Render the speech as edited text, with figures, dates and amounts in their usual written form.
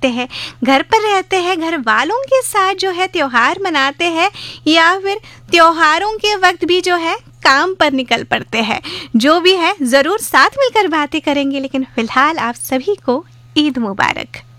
रहते हैं, घर पर रहते हैं, घर वालों के साथ जो है त्योहार मनाते हैं, या फिर त्योहारों के वक्त भी जो है काम पर निकल पड़ते हैं। जो भी है ज़रूर साथ मिलकर बातें करेंगे, लेकिन फ़िलहाल आप सभी को ईद मुबारक।